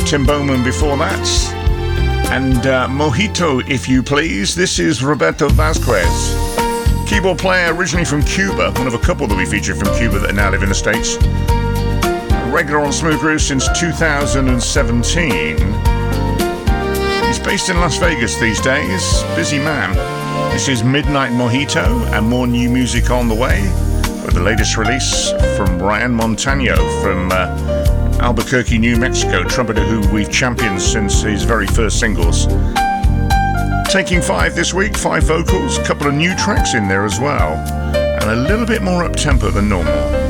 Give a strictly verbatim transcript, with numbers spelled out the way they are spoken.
Tim Bowman before that. And uh, Mojito, if you please. This is Roberto Vasquez, keyboard player originally from Cuba, one of a couple that we featured from Cuba that now live in the States. Regular on Smooth Groove since two thousand seventeen. He's based in Las Vegas these days. Busy man. This is Midnight Mojito, and more new music on the way with the latest release from Ryan Montano from uh, Albuquerque, New Mexico, trumpeter who we've championed since his very first singles. Taking five this week, five vocals, a couple of new tracks in there as well, and a little bit more up-tempo than normal.